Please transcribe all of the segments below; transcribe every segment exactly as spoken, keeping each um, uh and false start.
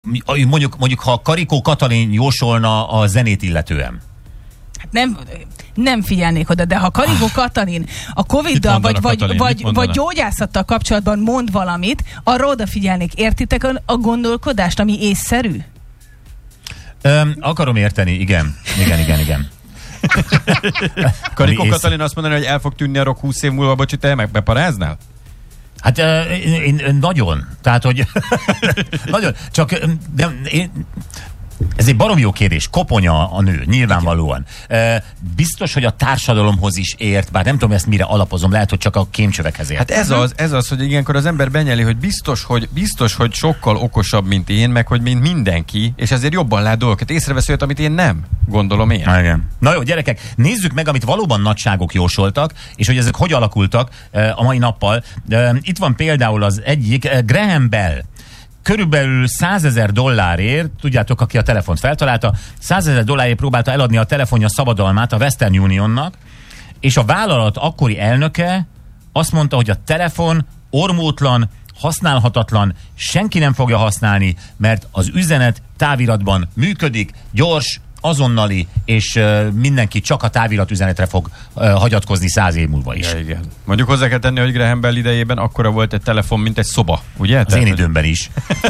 Mondjuk, mondjuk, ha Karikó Katalin jósolna a zenét illetően. Nem, nem figyelnék oda, de ha Karikó Katalin a Coviddal vagy, vagy, Katalin, vagy, vagy gyógyászattal kapcsolatban mond valamit, arra odafigyelnék. Értitek a, a gondolkodást, ami észszerű? Öm, akarom érteni, igen. Igen, igen, igen. Karikó Katalin azt mondani, hogy el fog tűnni a rock húsz év múlva, bocsi, te meg beparáznál? Hát uh, én, én nagyon. Tehát, hogy nagyon. Csak de, én, ez egy barom jó kérdés. Koponya a nő, nyilvánvalóan. Uh, biztos, hogy a társadalomhoz is ért, bár nem tudom ezt mire alapozom, lehet, hogy csak a kémcsövekhez ért. Hát ez az, ez az, hogy ilyenkor az ember benyeli, hogy biztos, hogy biztos, hogy sokkal okosabb, mint én, meg hogy mint mindenki, és ezért jobban lát dolgokat. Észrevesz olyat, amit én nem, gondolom én. Igen. Na jó, gyerekek, nézzük meg, amit valóban nagyságok jósoltak, és hogy ezek hogy alakultak uh, a mai nappal. Uh, itt van például az egyik, uh, Graham Bell. Körülbelül százezer dollárért, tudjátok, aki a telefont feltalálta, százezer dollárért próbálta eladni a telefonja szabadalmát a Western Unionnak, és a vállalat akkori elnöke azt mondta, hogy a telefon ormótlan, használhatatlan, senki nem fogja használni, mert az üzenet táviratban működik, gyors, azonnali, és uh, mindenki csak a táviratüzenetre fog uh, hagyatkozni száz év múlva is. Ja, igen. Mondjuk hozzá kell tenni, hogy Graham Bell idejében akkora volt egy telefon, mint egy szoba, ugye? Az Tehát, én időmben is.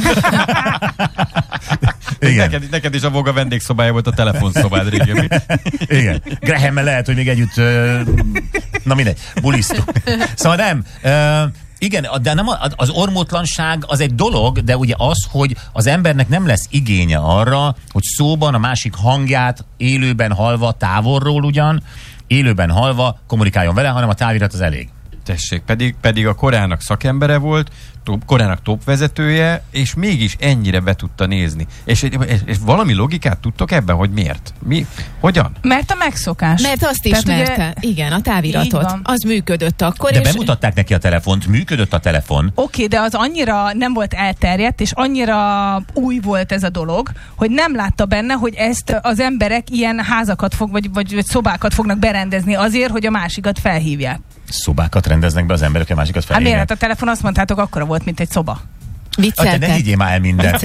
Igen. Neked, neked is a Voga vendégszobája volt a telefonszobád régen. Igen. Graham-mel lehet, hogy még együtt uh, na mindegy, bulisztunk. Szóval nem... Uh, Igen, de nem az ormótlanság az egy dolog, de ugye az, hogy az embernek nem lesz igénye arra, hogy szóban a másik hangját élőben hallva, távolról ugyan, élőben hallva kommunikáljon vele, hanem a távirat az elég. Tessék, pedig, pedig a korának szakembere volt, top, korának top vezetője, és mégis ennyire be tudta nézni. És, és, és valami logikát tudtok ebben, hogy miért? Mi? Hogyan? Mert a megszokás. Mert azt ismerte. Ugye, igen, a táviratot. Az működött akkor. De és... bemutatták neki a telefont, működött a telefon. Oké, okay, de az annyira nem volt elterjedt, és annyira új volt ez a dolog, hogy nem látta benne, hogy ezt az emberek ilyen házakat fog, vagy, vagy, vagy szobákat fognak berendezni azért, hogy a másikat felhívják. Szobákat rendeznek be az emberek, a másikat felhívják. Hát miért? A telefon azt mondtátok, akkora volt, mint egy szoba. Vicceltek. Ne higgyél már el mindent.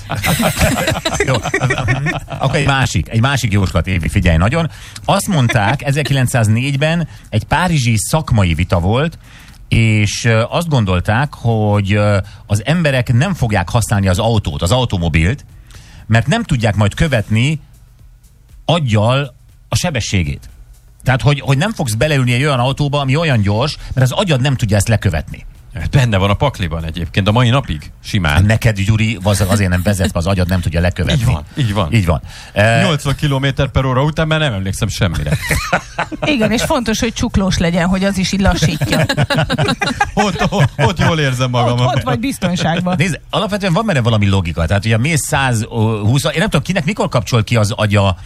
Jó, akkor egy másik, egy másik jóslat, Évi, figyelj nagyon. Azt mondták, ezerkilencszáznégyben egy párizsi szakmai vita volt, és azt gondolták, hogy az emberek nem fogják használni az autót, az automobilt, mert nem tudják majd követni aggyal a sebességét. Tehát, hogy, hogy nem fogsz beleülni egy olyan autóba, ami olyan gyors, mert az agyad nem tudja ezt lekövetni. Benne van a pakliban egyébként, a mai napig simán. Neked, Gyuri, azért nem vezetsz, az agyad nem tudja lekövetni. Így van, így van. Így van. nyolcvan kilométer per óra után már nem emlékszem semmire. Igen, és fontos, hogy csuklós legyen, hogy az is így lassítja. ott, ott, ott jól érzem magam. Ott, ott vagy biztonságban. Nézd, alapvetően van benne valami logika. Tehát ugye mész száz húsz, én nem tudom, kinek mikor kapcsol ki az agya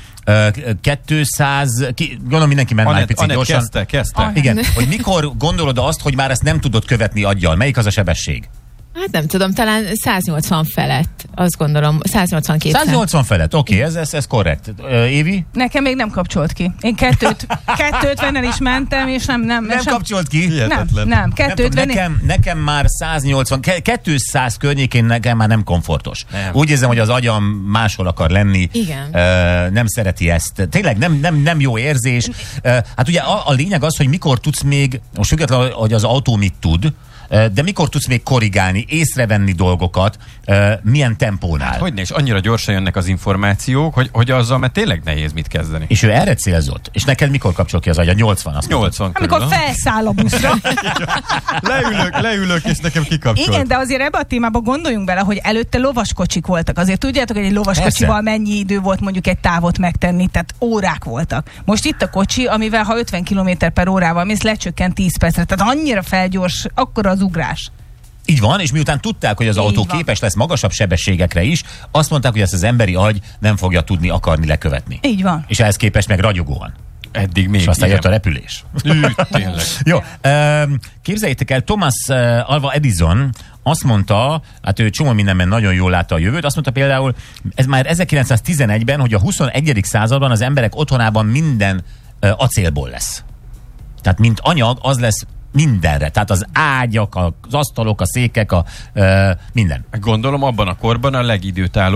kétszáz, ki, gondolom mindenki ment már egy picit gyorsan. kezdte, kezdte. Ah, igen, hogy mikor gondolod azt, hogy már ezt nem tudod követni aggyal? Melyik az a sebesség? Hát nem tudom, talán száznyolcvan felett, azt gondolom, száznyolcvankét. száznyolcvan felett, oké, okay, ez, ez, ez korrekt. Uh, Évi? Nekem még nem kapcsolt ki. Én kettőötvennel is mentem, és nem... Nem, nem sem... kapcsolt ki? Nem, nem, kettőötven... Nekem, nekem már száznyolcvan, kétszáz környékén nekem már nem komfortos. Nem. Úgy érzem, hogy az agyam máshol akar lenni. Igen. Uh, nem szereti ezt. Tényleg nem, nem, nem jó érzés. Uh, hát ugye a, a lényeg az, hogy mikor tudsz még, most függetlenül, hogy az autó mit tud, de mikor tudsz még korrigálni, észrevenni dolgokat, milyen tempónál? Hát, hogyne, és annyira gyorsan jönnek az információk, hogy, hogy azzal mert tényleg nehéz mit kezdeni. És ő erre célzott. És neked mikor kapcsol ki az agyad? nyolcvan, azt nyolcvan körül. Amikor felszáll a buszra. leülök, leülök, és nekem kikapcsolt. Igen, de azért ebbe a témába gondoljunk bele, hogy előtte lovaskocsik voltak. Azért tudjátok, hogy egy lovaskocsival mennyi idő volt mondjuk egy távot megtenni, tehát órák voltak. Most itt a kocsi, amivel ha ötven kilométer per órával mész, lecsökkent tíz percre. Tehát annyira felgyors, akkor az ugrás. Így van, és miután tudták, hogy az Így autó van. képes lesz magasabb sebességekre is, azt mondták, hogy ezt az emberi agy nem fogja tudni akarni lekövetni. Így van. És ehhez képest meg ragyogóan. Eddig még. És aztán igen. jött a repülés. Ű, tényleg. Jó, képzeljétek el, Thomas Alva Edison azt mondta, hát ő csomó mindenben nagyon jól látta a jövőt, azt mondta például, ez már ezerkilencszáztizenegyben, hogy a huszonegyedik században az emberek otthonában minden acélból lesz. Tehát mint anyag, az lesz mindenre. Tehát az ágyak, az asztalok, a székek, a, ö, minden. Gondolom abban a korban a legidőtálló